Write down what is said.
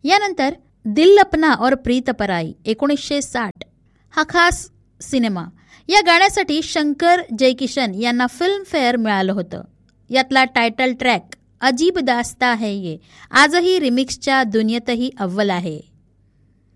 यानंतर दिल अपना और प्रीत पराई 1960 हा खास सिनेमा. या गाण्यासाठी शंकर जयकिशन यांना फिल्मफेअर मिळालं होतं. यातला टायटल ट्रॅक अजीब दास्ता है ये आजही रिमिक्सच्या दुनियेतही अव्वल आहे.